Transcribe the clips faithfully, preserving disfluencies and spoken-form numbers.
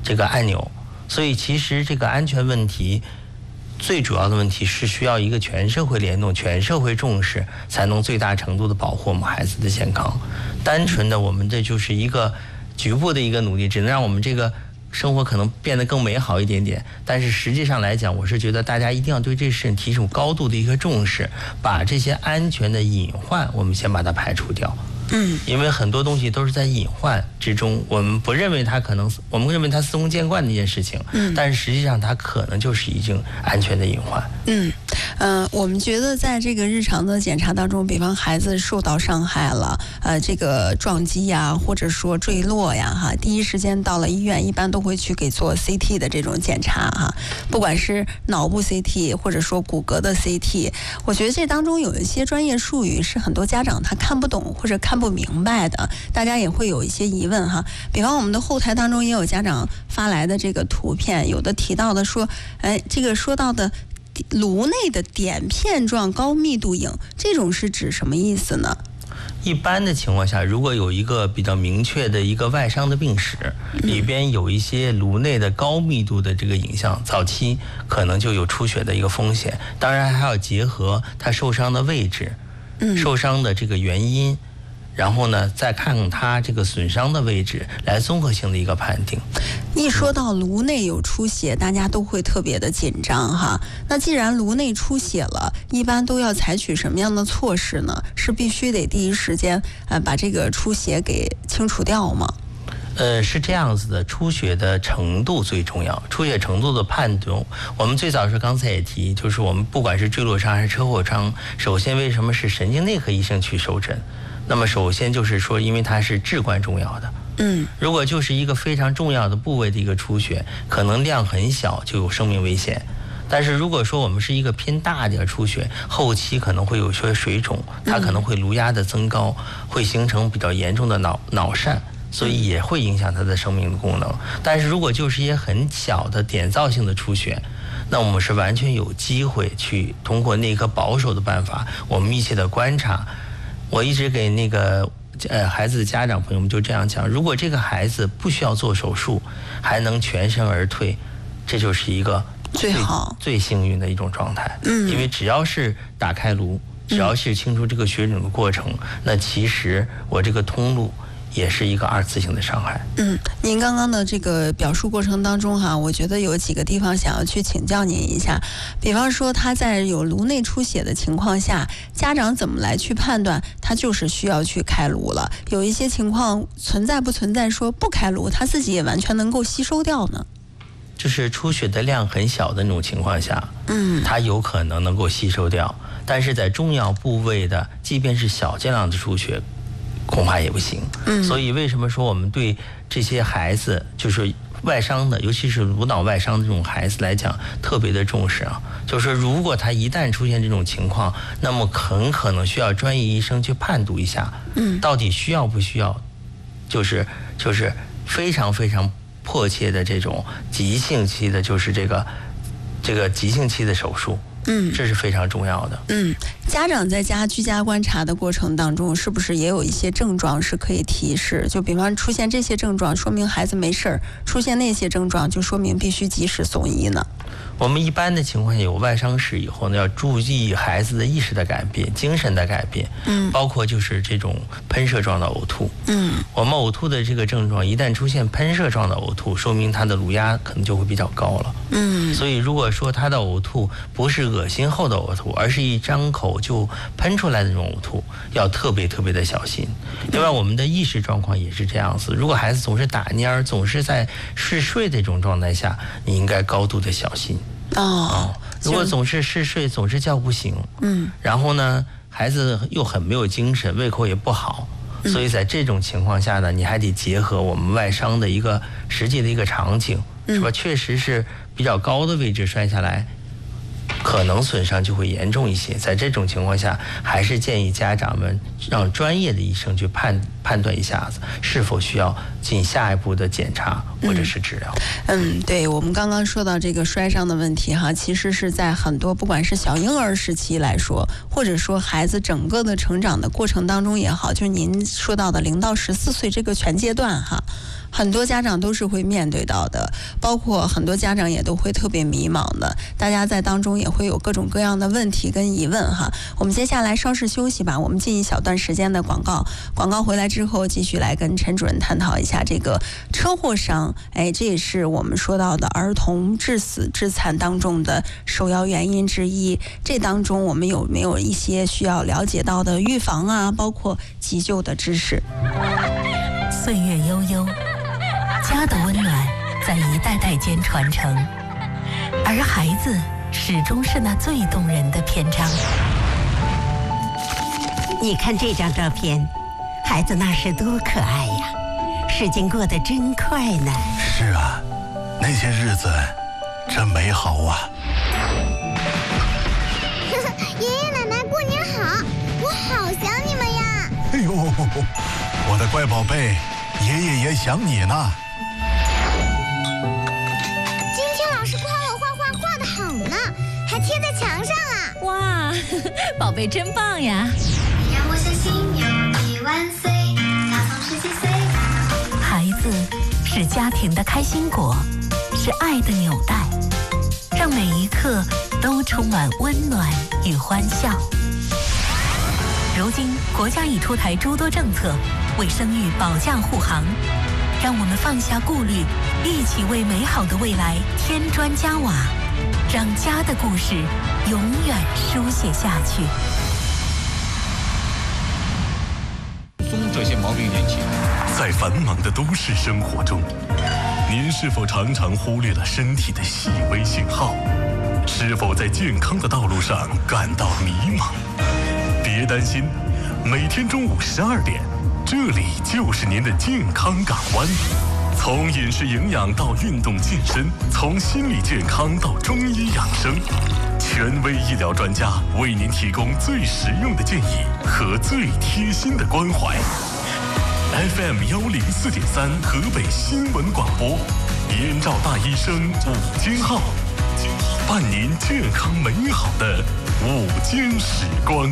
这个按钮。所以其实这个安全问题最主要的问题是需要一个全社会联动、全社会重视，才能最大程度的保护我们孩子的健康。单纯的我们这就是一个局部的一个努力，只能让我们这个生活可能变得更美好一点点。但是实际上来讲，我是觉得大家一定要对这事情提出高度的一个重视，把这些安全的隐患我们先把它排除掉。 嗯， 因为很多东西都是在隐患之中，我们不认为它可能，我们认为它司空见惯的一件事情，嗯，但是实际上它可能就是已经安全的隐患。 嗯，呃，我们觉得在这个日常的检查当中，比方孩子受到伤害了，呃，这个撞击呀，或者说坠落呀，哈，第一时间到了医院，一般都会去给做 C T 的这种检查哈，不管是脑部 C T 或者说骨骼的 C T， 我觉得这当中有一些专业术语是很多家长他看不懂或者看不明白的，大家也会有一些疑问哈。比方我们的后台当中也有家长发来的这个图片，有的提到的说，哎，这个说到的颅内的点片状高密度影，这种是指什么意思呢？ 一般的情况下，如果有一个比较明确的一个外伤的病史，里边有一些颅内的高密度的这个影像，早期可能就有出血的一个风险。当然还要结合他受伤的位置，受伤的这个原因，然后呢再看看他这个损伤的位置，来综合性的一个判定。 一说到颅内有出血，大家都会特别的紧张哈。那既然颅内出血了，一般都要采取什么样的措施呢？是必须得第一时间呃把这个出血给清除掉吗？ 呃，是这样子的，出血的程度最重要。出血程度的判断，我们最早是刚才也提，就是我们不管是坠落伤还是车祸伤，首先为什么是神经内科医生去受诊？那么首先就是说，因为它是至关重要的。 嗯， 如果就是一个非常重要的部位的一个出血，可能量很小就有生命危险。但是如果说我们是一个偏大点出血，后期可能会有些水肿，它可能会颅压的增高，会形成比较严重的脑脑疝，所以也会影响它的生命的功能。但是如果就是一些很小的点造性的出血，那我们是完全有机会去通过内科保守的办法，我们密切的观察。我一直给那个呃孩子的家长朋友们就这样讲，如果这个孩子不需要做手术，还能全身而退，这就是一个最好最幸运的一种状态。 嗯， 因为只要是打开颅，只要是清除这个血肿的过程，嗯，那其实我这个通路也是一个二次性的伤害。 嗯，您刚刚的这个表述过程当中哈，我觉得有几个地方想要去请教您一下。比方说他在有颅内出血的情况下，家长怎么来去判断他就是需要去开颅了？有一些情况存在不存在说不开颅他自己也完全能够吸收掉呢？ 就是出血的量很小的那种情况下， 嗯， 它有可能能够吸收掉，但是在重要部位的，即便是小剂量的出血，恐怕也不行。嗯，所以为什么说我们对这些孩子，就是外伤的，尤其是颅脑外伤的这种孩子来讲，特别的重视啊？就是如果他一旦出现这种情况，那么很可能需要专业医生去判读一下，嗯，到底需要不需要，就是就是非常非常迫切的这种急性期的，就是这个这个急性期的手术。嗯，这是非常重要的。 嗯，家长在家居家观察的过程当中，是不是也有一些症状是可以提示？就比方出现这些症状，说明孩子没事儿；出现那些症状，就说明必须及时送医呢？ 我们一般的情况下有外伤史以后呢，要注意孩子的意识的改变、精神的改变，嗯，包括就是这种喷射状的呕吐，嗯，我们呕吐的这个症状一旦出现喷射状的呕吐，说明他的颅压可能就会比较高了，嗯，所以如果说他的呕吐不是恶心后的呕吐，而是一张口就喷出来的那种呕吐，要特别特别的小心。另外，我们的意识状况也是这样子，如果孩子总是打蔫儿，总是在嗜睡的这种状态下，你应该高度的小心。 哦， 如果总是嗜睡，总是叫不醒，嗯，然后呢，孩子又很没有精神，胃口也不好，所以在这种情况下呢，你还得结合我们外伤的一个实际的一个场景，是吧？确实是比较高的位置摔下来，可能损伤就会严重一些。在这种情况下，还是建议家长们让专业的医生去判判断一下子是否需要进下一步的检查或者是治疗。 嗯，对，我们刚刚说到这个摔伤的问题哈，其实是在很多不管是小婴儿时期来说，或者说孩子整个的成长的过程当中也好，就是您说到的零到十四岁这个全阶段哈。 很多家长都是会面对到的，包括很多家长也都会特别迷茫的，大家在当中也会有各种各样的问题跟疑问哈。我们接下来稍事休息吧，我们进一小段时间的广告，广告回来之后继续来跟陈主任探讨一下这个车祸伤，哎，这也是我们说到的儿童致死致残当中的首要原因之一。这当中我们有没有一些需要了解到的预防啊，包括急救的知识？ 岁月悠悠，家的温暖在一代代间传承，而孩子始终是那最动人的篇章。 你看这张照片，孩子那是多可爱呀！时间过得真快呢。 是啊，那些日子真美好啊！ 爷爷奶奶过年好，我好想你们呀！ 哎呦，我的乖宝贝，爷爷也想你呢。 今天老师夸我画画画得好呢，还贴在墙上啊！ 哇，宝贝真棒呀！ 你让我相信有你万岁，他总是几岁。 孩子是家庭的开心果，是爱的纽带，让每一刻都充满温暖与欢笑。如今国家已出台诸多政策，为生育保驾护航，让我们放下顾虑，一起为美好的未来添砖加瓦，让家的故事永远书写下去。 松这些毛病年轻。 在繁忙的都市生活中，您是否常常忽略了身体的细微信号？是否在健康的道路上感到迷茫？别担心，每天中午十二点，这里就是您的健康港湾。从饮食营养到运动健身，从心理健康到中医养生，权威医疗专家为您提供最实用的建议和最贴心的关怀。F M 幺零四点三河北新闻广播，燕赵大医生午间号，伴您健康美好的午间时光。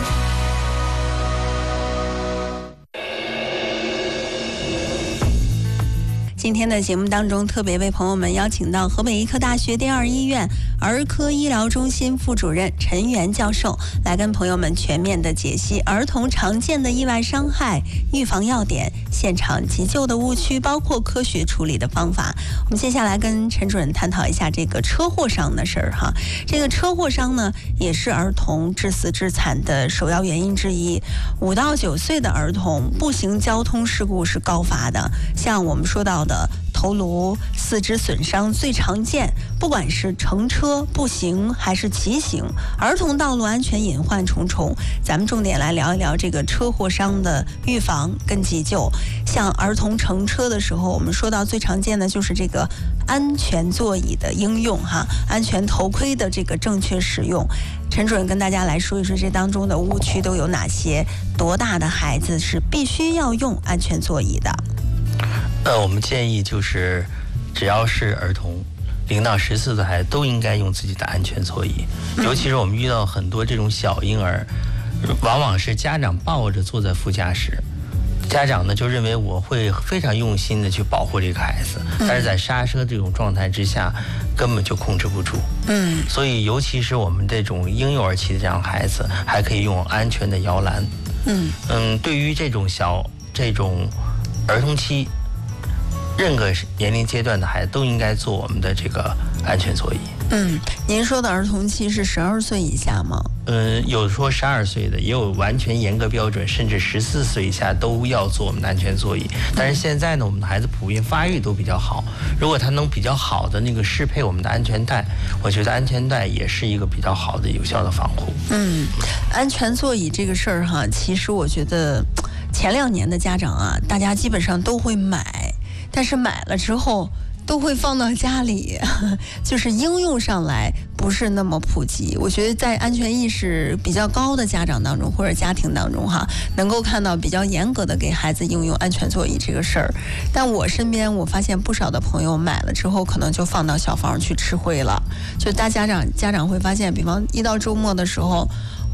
今天的节目当中，特别为朋友们邀请到河北医科大学第二医院儿科医疗中心副主任陈元教授，来跟朋友们全面的解析儿童常见的意外伤害、预防要点、现场急救的误区，包括科学处理的方法。我们接下来跟陈主任探讨一下这个车祸伤的事儿哈。这个车祸伤呢，也是儿童致死致残的首要原因之一。五到九岁的儿童步行交通事故是高发的，像我们说到的头颅、四肢损伤最常见，不管是乘车、步行还是骑行，儿童道路安全隐患重重。咱们重点来聊一聊这个车祸伤的预防跟急救。像儿童乘车的时候，我们说到最常见的就是这个安全座椅的应用哈，安全头盔的这个正确使用。陈主任跟大家来说一说这当中的误区都有哪些，多大的孩子是必须要用安全座椅的？ 呃，我们建议就是，只要是儿童零到十四岁的孩子都应该用自己的安全座椅，尤其是我们遇到很多这种小婴儿，往往是家长抱着坐在副驾驶，家长呢就认为我会非常用心的去保护这个孩子，但是在刹车这种状态之下，根本就控制不住。嗯，所以尤其是我们这种婴幼儿期的这样孩子，还可以用安全的摇篮。嗯嗯，对于这种小这种儿童期。任何年龄阶段的孩子都应该坐我们的这个安全座椅。 嗯，您说的儿童期是十二岁以下吗？ 嗯，有说十二岁的，也有完全严格标准，甚至十四岁以下都要坐我们的安全座椅。但是现在呢，我们的孩子普遍发育都比较好，如果他能比较好的那个适配我们的安全带，我觉得安全带也是一个比较好的有效的防护。 嗯，安全座椅这个事儿哈，其实我觉得前两年的家长啊，大家基本上都会买。但是买了之后都会放到家里，就是应用上来不是那么普及。我觉得在安全意识比较高的家长当中或者家庭当中哈，能够看到比较严格的给孩子应用安全座椅这个事儿。但我身边我发现不少的朋友买了之后可能就放到小房去吃灰了。就大家长家长会发现，比方一到周末的时候，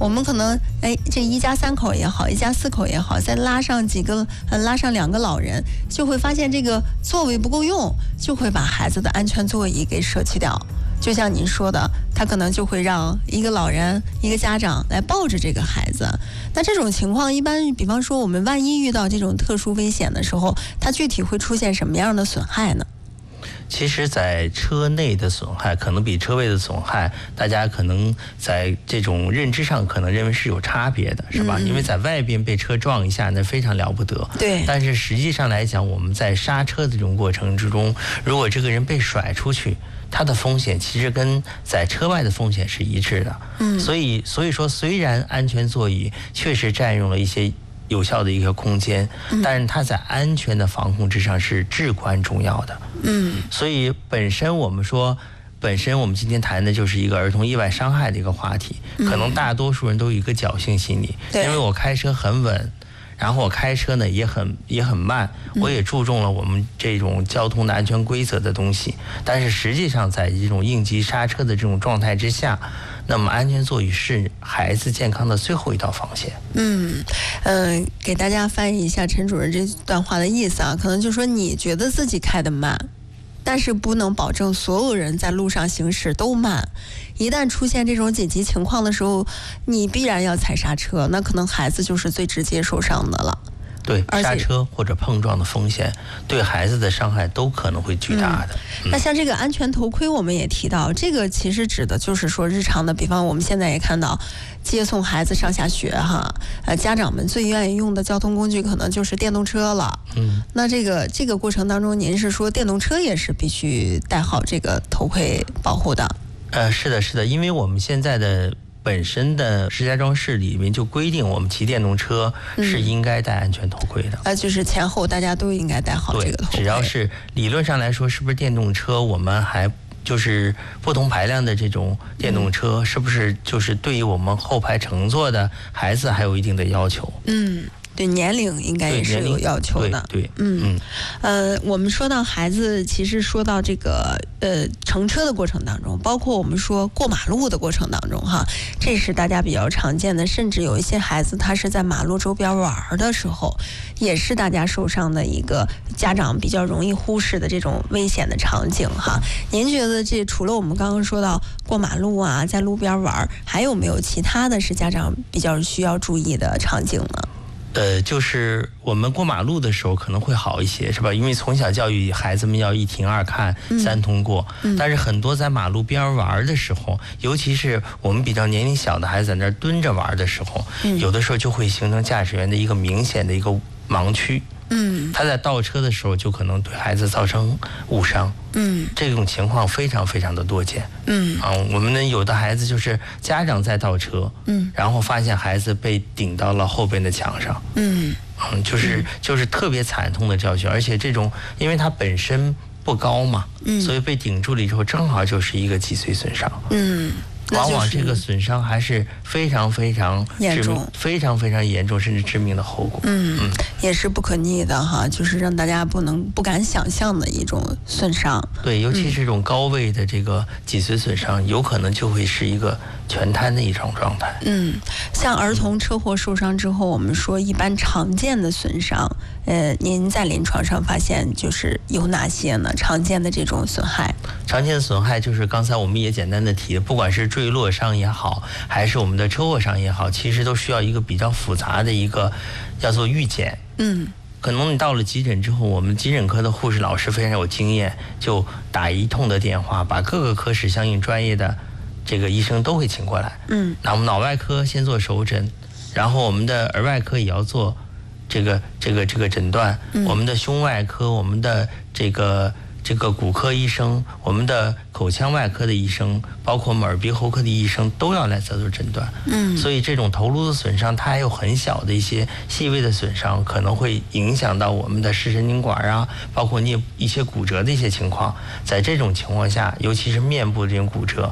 我们可能哎，这一家三口也好，一家四口也好，再拉上几个，呃，拉上两个老人，就会发现这个座位不够用，就会把孩子的安全座椅给舍弃掉。就像您说的，他可能就会让一个老人、一个家长来抱着这个孩子。那这种情况，一般比方说我们万一遇到这种特殊危险的时候，它具体会出现什么样的损害呢？ 其实，在车内的损害可能比车外的损害，大家可能在这种认知上可能认为是有差别的，是吧？嗯、因为在外边被车撞一下，那非常了不得。 对。 但是实际上来讲，我们在刹车的这种过程之中，如果这个人被甩出去，它的风险其实跟在车外的风险是一致的。嗯。所以，所以说，虽然安全座椅确实占用了一些有效的一个空间，但是它在安全的防控之上是至关重要的。嗯，所以本身我们说，本身我们今天谈的就是一个儿童意外伤害的一个话题，可能大多数人都有一个侥幸心理，因为我开车很稳。然后我开车呢也很也很慢，我也注重了我们这种交通的安全规则的东西，但是实际上在这种应急刹车的这种状态之下，那么安全座椅是孩子健康的最后一道防线。 嗯，呃，给大家翻译一下陈主任这段话的意思啊，可能就是说你觉得自己开得慢，但是不能保证所有人在路上行驶都慢。一旦出现这种紧急情况的时候，你必然要踩刹车，那可能孩子就是最直接受伤的了。 对，刹车或者碰撞的风险对孩子的伤害都可能会巨大的。 嗯嗯、那像这个安全头盔，我们也提到，这个其实指的就是说日常的，比方我们现在也看到接送孩子上下学哈，呃，家长们最愿意用的交通工具可能就是电动车了。嗯，那这个这个过程当中，您是说电动车也是必须戴好这个头盔保护的？ 呃，是的，是的，因为我们现在的本身的石家庄市里面就规定，我们骑电动车是应该戴安全头盔的。 呃、嗯，就是前后大家都应该戴好这个头盔。 只要是理论上来说，是不是电动车，我们还就是不同排量的这种电动车，嗯、是不是就是对于我们后排乘坐的孩子还有一定的要求？ 嗯。对年龄应该也是有要求的。 对，对嗯，呃，我们说到孩子，其实说到这个呃乘车的过程当中，包括我们说过马路的过程当中哈，这是大家比较常见的，甚至有一些孩子他是在马路周边玩的时候，也是大家受伤的一个家长比较容易忽视的这种危险的场景哈。您觉得这除了我们刚刚说到过马路啊，在路边玩，还有没有其他的是家长比较需要注意的场景呢？ 呃，就是我们过马路的时候可能会好一些，是吧？因为从小教育孩子们要一停二看、嗯、三通过、嗯，但是很多在马路边玩的时候，尤其是我们比较年龄小的孩子在那儿蹲着玩的时候、嗯，有的时候就会形成驾驶员的一个明显的一个盲区。嗯，他在倒车的时候就可能对孩子造成误伤。嗯，这种情况非常非常的多见。嗯，啊，我们呢有的孩子就是家长在倒车，嗯，然后发现孩子被顶到了后边的墙上。嗯，嗯，就是就是特别惨痛的教训，而且这种因为它本身不高嘛，嗯，所以被顶住了以后，正好就是一个脊髓损伤。嗯。往往这个损伤还是非常非常严重， 非常非常严重，甚至致命的后果。 嗯，嗯也是不可逆的哈，就是让大家不能不敢想象的一种损伤。 对，尤其是这种高位的这个脊髓损伤，嗯、有可能就会是一个全瘫的一种状态。 嗯，像儿童车祸受伤之后，我们说一般常见的损伤，呃，您在临床上发现就是有哪些呢？常见的这种损害？ 常见的损害就是刚才我们也简单的提，不管是坠落伤也好，还是我们的车祸伤也好，其实都需要一个比较复杂的一个叫做预检。嗯，可能你到了急诊之后，我们急诊科的护士老师非常有经验，就打一通的电话，把各个科室相应专业的这个医生都会请过来。嗯，那我们脑外科先做手诊，然后我们的儿外科也要做这个这个这个诊断，嗯、我们的胸外科，我们的这个。这个骨科医生，我们的口腔外科的医生，包括我们耳鼻喉科的医生都要来做做诊断。嗯，所以这种头颅的损伤，它还有很小的一些细微的损伤，可能会影响到我们的视神经管啊，包括你一些骨折的一些情况。在这种情况下，尤其是面部这种骨折，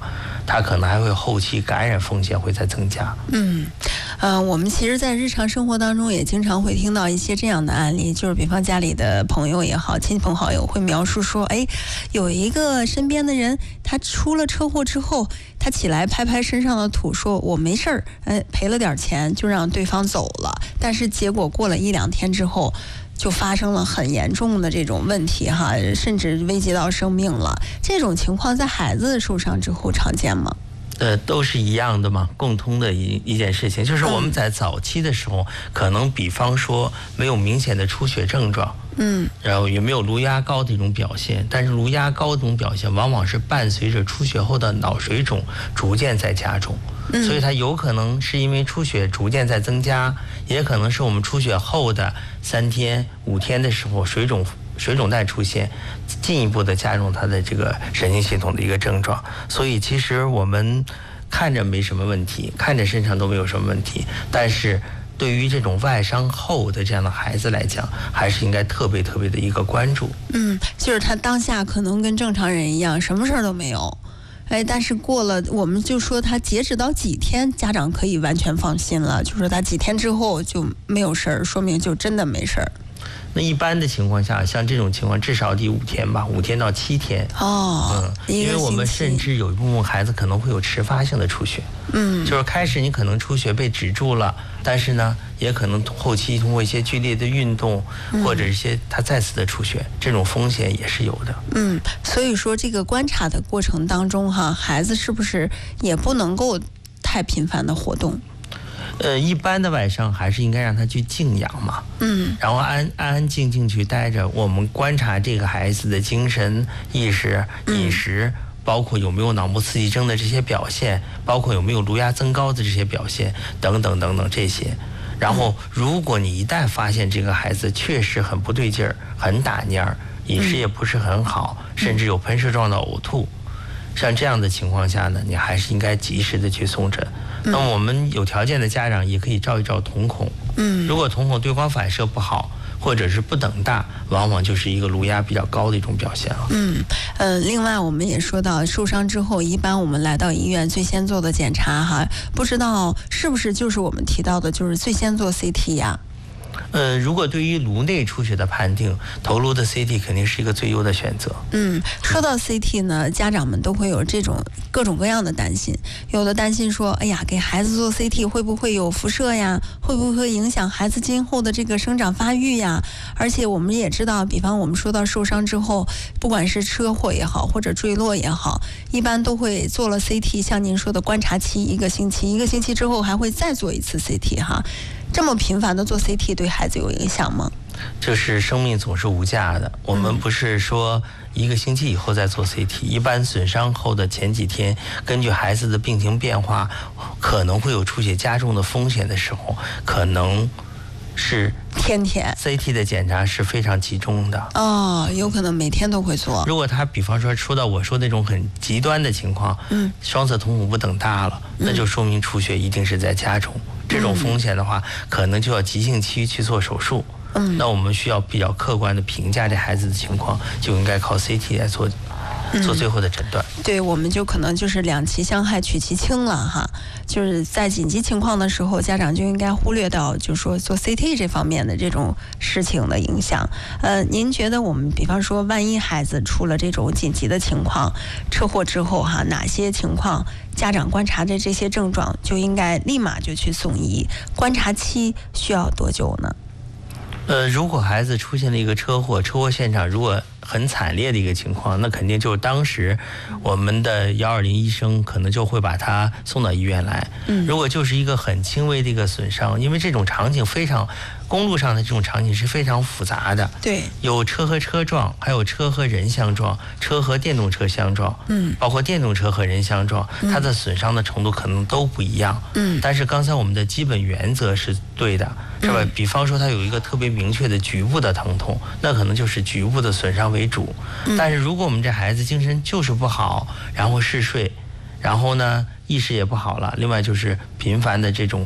他可能还会后期感染风险会再增加。 嗯，呃，我们其实，在日常生活当中也经常会听到一些这样的案例，就是比方家里的朋友也好，亲朋好友会描述说，哎，有一个身边的人，他出了车祸之后，他起来拍拍身上的土，说我没事儿，呃，赔了点钱就让对方走了，但是结果过了一两天之后，就发生了很严重的这种问题哈，甚至危及到生命了。这种情况在孩子受伤之后常见吗？ 呃，都是一样的嘛，共通的一一件事情，就是我们在早期的时候，嗯、可能比方说没有明显的出血症状， 嗯， 然后也没有颅压高的一种表现，但是颅压高这种表现，往往是伴随着出血后的脑水肿逐渐在加重。 嗯、 所以它有可能是因为出血逐渐在增加，也可能是我们出血后的三天、五天的时候，水肿水肿带出现，进一步的加重它的这个神经系统的一个症状。所以其实我们看着没什么问题，看着身上都没有什么问题，但是对于这种外伤后的这样的孩子来讲，还是应该特别特别的一个关注。 嗯，就是他当下可能跟正常人一样，什么事儿都没有。哎，但是过了，我们就说他截止到几天，家长可以完全放心了。就说他几天之后就没有事儿，说明就真的没事儿。 那一般的情况下，像这种情况，至少得五天吧，五天到七天。 哦， 嗯，因为我们甚至有一部分孩子可能会有迟发性的出血。 嗯， 就是开始你可能出血被止住了，但是呢，也可能后期通过一些剧烈的运动，嗯、或者一些他再次的出血，这种风险也是有的。 嗯，所以说这个观察的过程当中哈，孩子是不是也不能够太频繁的活动？ 呃，一般的外伤还是应该让他去静养嘛， 嗯， 然后安安安静静去待着，我们观察这个孩子的精神、意识、饮食，嗯、包括有没有脑部刺激症的这些表现，包括有没有颅压增高的这些表现，等等等等这些。然后，如果你一旦发现这个孩子确实很不对劲儿，很打蔫儿，饮食也不是很好，嗯、甚至有喷射状的呕吐，像这样的情况下呢，你还是应该及时的去送诊。那么我们有条件的家长也可以照一照瞳孔， 嗯， 如果瞳孔对光反射不好，或者是不等大，往往就是一个颅压比较高的一种表现了。 嗯，呃，另外我们也说到，受伤之后，一般我们来到医院最先做的检查哈，不知道是不是就是我们提到的，就是最先做 C T 呀？ 呃，如果对于颅内出血的判定，头颅的 C T 肯定是一个最优的选择。 嗯，说到 C T 呢，家长们都会有这种各种各样的担心，有的担心说，哎呀，给孩子做 C T 会不会有辐射呀？会不会影响孩子今后的这个生长发育呀？而且我们也知道，比方我们说到受伤之后，不管是车祸也好，或者坠落也好，一般都会做了 C T， 像您说的观察期一个星期，一个星期之后还会再做一次 C T 哈。这么频繁的做 C T 对孩子有影响吗？ 就是生命总是无价的，我们不是说一个星期以后再做 C T， 一般损伤后的前几天，根据孩子的病情变化，可能会有出血加重的风险的时候，可能是天天 C T 的检查是非常集中的哦，有可能每天都会做。 如果他比方说说到我说那种很极端的情况， 嗯， 双侧瞳孔不等大了，那就说明出血一定是在加重。这种风险的话，可能就要急性期去做手术。 嗯， 那我们需要比较客观的评价这孩子的情况，就应该靠 C T 来做做最后的诊断。 嗯、对，我们就可能就是两其相害取其轻了哈。就是在紧急情况的时候，家长就应该忽略到，就是说做 C T 这方面的这种事情的影响。呃，您觉得我们比方说，万一孩子出了这种紧急的情况，车祸之后哈，哪些情况家长观察着这些症状就应该立马就去送医？观察期需要多久呢？ 呃，如果孩子出现了一个车祸，车祸现场如果很惨烈的一个情况，那肯定就是当时我们的幺二零医生可能就会把他送到医院来。 嗯， 如果就是一个很轻微的一个损伤，因为这种场景非常，公路上的这种场景是非常复杂的。 对， 有车和车撞，还有车和人相撞，车和电动车相撞， 嗯， 包括电动车和人相撞，它的损伤的程度可能都不一样。 嗯， 但是刚才我们的基本原则是对的，是吧？ 嗯、 比方说它有一个特别明确的局部的疼痛，那可能就是局部的损伤为主。 嗯、 但是如果我们这孩子精神就是不好，然后嗜睡，然后呢意识也不好了，另外就是频繁的这种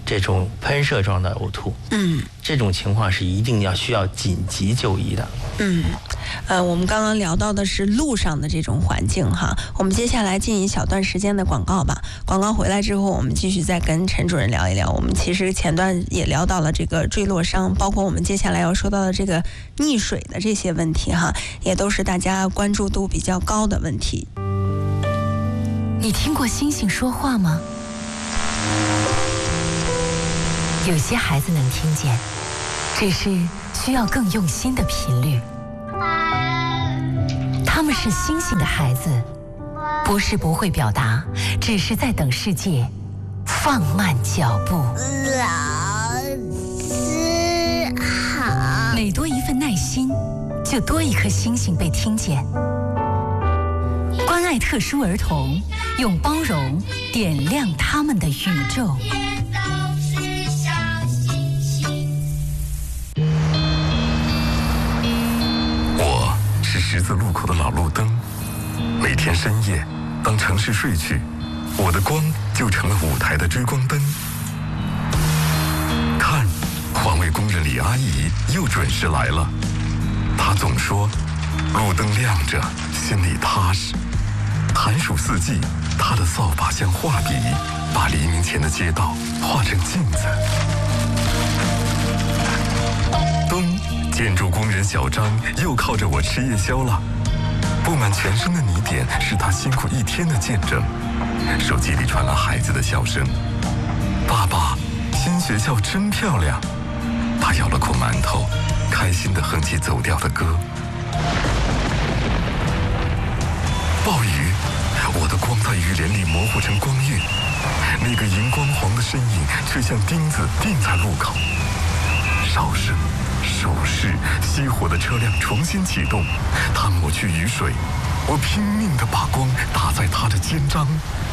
这种喷射状的呕吐， 嗯， 这种情况是一定要需要紧急就医的。 嗯，呃，我们刚刚聊到的是路上的这种环境哈，我们接下来进一小段时间的广告吧。广告回来之后，我们继续再跟陈主任聊一聊。我们其实前段也聊到了这个坠落伤，包括我们接下来要说到的这个溺水的这些问题哈，也都是大家关注度比较高的问题。 你听过星星说话吗？有些孩子能听见，只是需要更用心的频率。他们是星星的孩子，不是不会表达，只是在等世界放慢脚步。 老师好。 每多一份耐心，就多一颗星星被听见。关爱特殊儿童，用包容点亮他们的宇宙。 我是十字路口的老路灯，每天深夜，当城市睡去，我的光就成了舞台的追光灯。看，环卫工人李阿姨又准时来了。她总说，路灯亮着，心里踏实。寒暑四季，她的扫把像画笔，把黎明前的街道画成镜子。冬，建筑工人小张又靠着我吃夜宵了。布满全身的泥点是他辛苦一天的见证。手机里传来孩子的笑声：“爸爸，新学校真漂亮。”他咬了口馒头，开心地哼起走调的歌。暴雨，我的光在雨帘里模糊成光晕，那个荧光黄的身影却像钉子钉在路口。哨声、手势，熄火的车辆重新启动，他抹去雨水，我拼命地把光打在他的肩章。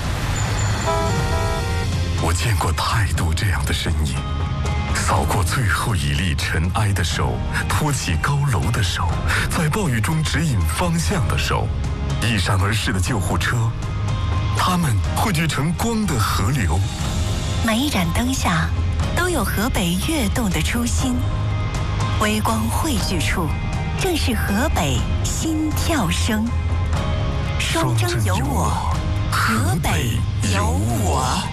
我见过太多这样的身影，扫过最后一粒尘埃的手，托起高楼的手，在暴雨中指引方向的手，一闪而逝的救护车，它们汇聚成光的河流。 每一盏灯下都有河北跃动的初心，微光汇聚处，正是河北心跳声。双征有我，河北有我。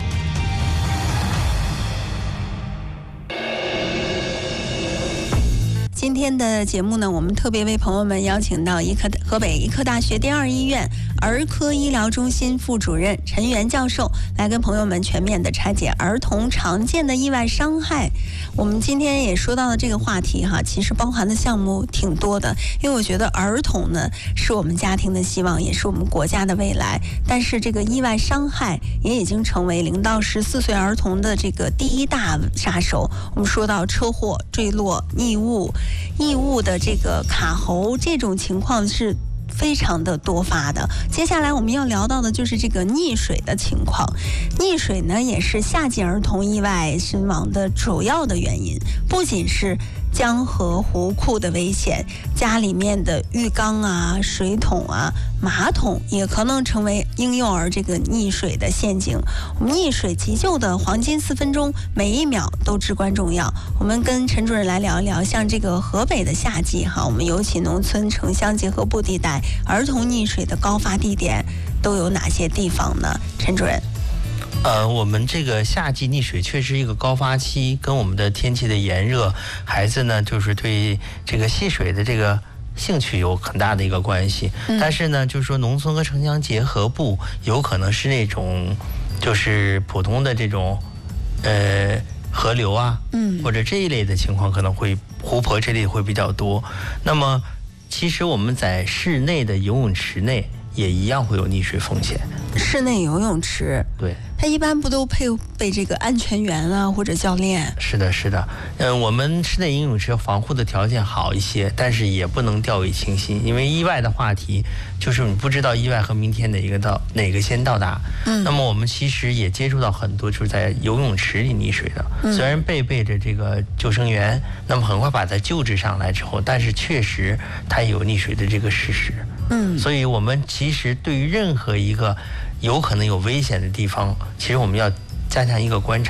今天的节目呢，我们特别为朋友们邀请到医科河北医科大学第二医院儿科医疗中心副主任陈元教授，来跟朋友们全面的拆解儿童常见的意外伤害。我们今天也说到了这个话题哈，其实包含的项目挺多的，因为我觉得儿童呢是我们家庭的希望，也是我们国家的未来。但是这个意外伤害也已经成为零到十四岁儿童的这个第一大杀手。我们说到车祸、坠落、溺雾。异物的这个卡喉，这种情况是非常的多发的。接下来我们要聊到的就是这个溺水的情况。溺水呢，也是夏季儿童意外身亡的主要的原因，不仅是江河湖库的危险，家里面的浴缸啊、水桶啊、马桶也可能成为婴幼儿这个溺水的陷阱。我们溺水急救的黄金四分钟，每一秒都至关重要。我们跟陈主任来聊一聊，像这个河北的夏季哈，我们尤其农村城乡结合部地带，儿童溺水的高发地点都有哪些地方呢？陈主任。 呃，我们这个夏季溺水确实一个高发期，跟我们的天气的炎热，孩子呢就是对这个戏水的这个兴趣有很大的一个关系。嗯、但是呢，就是说农村和城乡结合部有可能是那种就是普通的这种呃河流啊，嗯，或者这一类的情况可能会湖泊这类会比较多。那么其实我们在室内的游泳池内也一样会有溺水风险。 室内游泳池， 对， 它一般不都配备这个安全员啊或者教练？ 是的，是的。嗯，我们室内游泳池防护的条件好一些，但是也不能掉以轻心，因为意外的话题就是你不知道意外和明天哪一个到哪个先到达。嗯，那么我们其实也接触到很多就是在游泳池里溺水的，嗯、虽然备备着这个救生员，那么很快把他救治上来之后，但是确实他也有溺水的这个事实。嗯，所以我们其实对于任何一个有可能有危险的地方，其实我们要加强一个观察，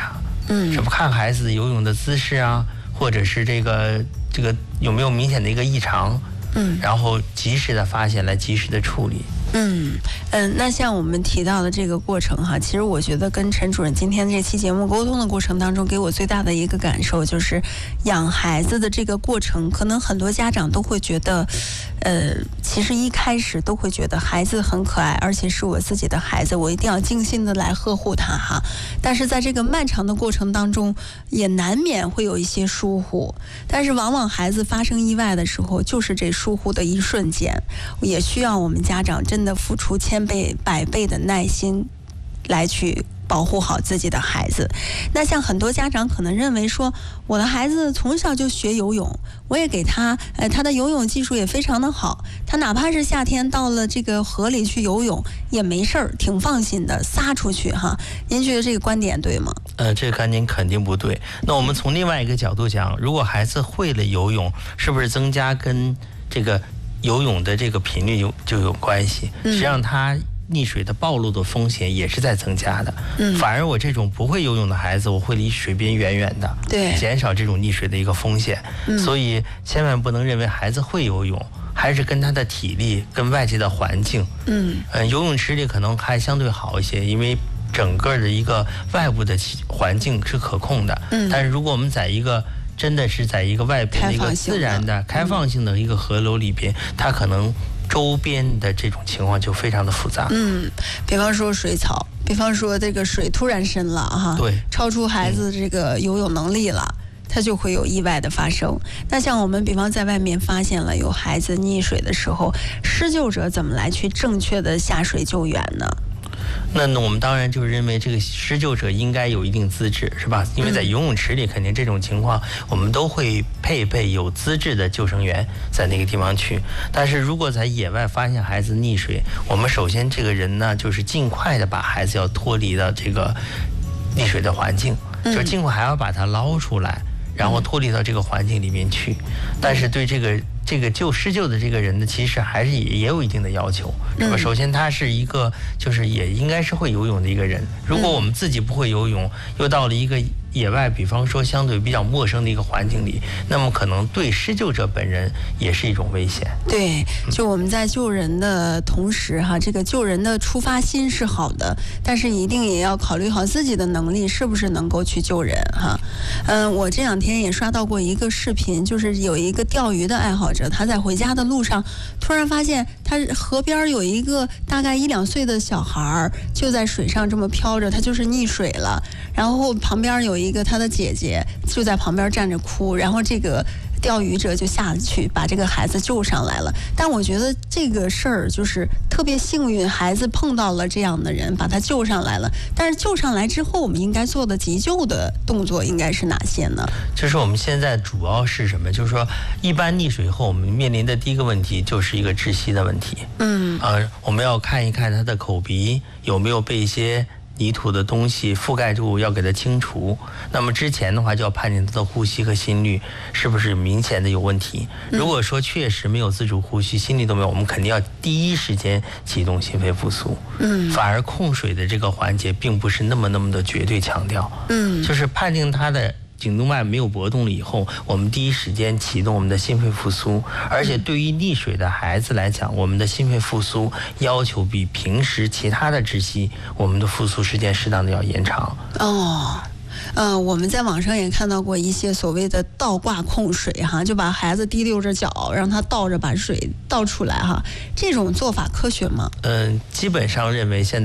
嗯， 是不看孩子游泳的姿势啊，或者是这个这个有没有明显的一个异常， 嗯， 然后及时的发现，来及时的处理。 嗯嗯，那像我们提到的这个过程哈，其实我觉得跟陈主任今天这期节目沟通的过程当中，给我最大的一个感受就是，养孩子的这个过程，可能很多家长都会觉得，呃，其实一开始都会觉得孩子很可爱，而且是我自己的孩子，我一定要精心的来呵护他哈。但是在这个漫长的过程当中，也难免会有一些疏忽，但是往往孩子发生意外的时候，就是这疏忽的一瞬间，也需要我们家长真。真的付出千倍百倍的耐心来去保护好自己的孩子。那像很多家长可能认为说，我的孩子从小就学游泳，我也给他呃他的游泳技术也非常的好，他哪怕是夏天到了这个河里去游泳也没事儿，挺放心的撒出去哈。您觉得这个观点对吗？ 呃，这个观点肯定不对。那我们从另外一个角度讲，如果孩子会了游泳，是不是增加跟这个游泳的这个频率有就有关系？实际上，他溺水的暴露的风险也是在增加的。嗯，反而我这种不会游泳的孩子，我会离水边远远的， 对， 减少这种溺水的一个风险。嗯，所以千万不能认为孩子会游泳，还是跟他的体力、跟外界的环境。嗯，呃，游泳池里可能还相对好一些，因为整个的一个外部的环境是可控的。嗯，但是如果我们在一个真的是在一个外边的一个自然的开放性的一个河流里边，它可能周边的这种情况就非常的复杂。 嗯，比方说水草，比方说这个水突然深了哈， 对， 超出孩子这个游泳能力了，它就会有意外的发生。那像我们比方在外面发现了有孩子溺水的时候，施救者怎么来去正确的下水救援呢？ 那我们当然就是认为这个施救者应该有一定资质，是吧？因为在游泳池里，肯定这种情况我们都会配备有资质的救生员在那个地方去。但是如果在野外发现孩子溺水，我们首先这个人呢，就是尽快的把孩子要脱离到这个溺水的环境，就是尽快还要把他捞出来，然后脱离到这个环境里面去。但是对这个这个救施救的这个人呢，其实还是也也有一定的要求，是吧？首先他是一个就是也应该是会游泳的一个人。如果我们自己不会游泳，又到了一个野外，比方说相对比较陌生的一个环境里，那么可能对施救者本人也是一种危险。 对，就我们在救人的同时哈，这个救人的出发心是好的，但是一定也要考虑好自己的能力是不是能够去救人哈。嗯，我这两天也刷到过一个视频，就是有一个钓鱼的爱好者，他在回家的路上突然发现他河边有一个大概一两岁的小孩就在水上这么飘着，他就是溺水了，然后旁边有一个他的姐姐就在旁边站着哭，然后这个钓鱼者就下去把这个孩子救上来了。但我觉得这个事儿就是特别幸运，孩子碰到了这样的人把他救上来了。但是救上来之后，我们应该做的急救的动作应该是哪些呢？ 就是我们现在主要是什么？就是说，一般溺水后我们面临的第一个问题就是一个窒息的问题。嗯，呃，我们要看一看他的口鼻有没有被一些泥土的东西覆盖住，要给它清除。那么之前的话就要判定他的呼吸和心率是不是明显的有问题。如果说确实没有自主呼吸，心率都没有，我们肯定要第一时间启动心肺复苏。嗯，反而控水的这个环节并不是那么那么的绝对强调。嗯，就是判定他的颈动脉没有搏动了以后，我们第一时间启动我们的心肺复苏。而且对于溺水的孩子来讲，我们的心肺复苏要求比平时其他的窒息，我们的复苏时间适当的要延长。 哦。呃，我们在网上也看到过一些所谓的倒挂控水哈，就把孩子提溜着脚，让他倒着把水倒出来哈，这种做法科学吗？ 嗯、呃，基本上认为现在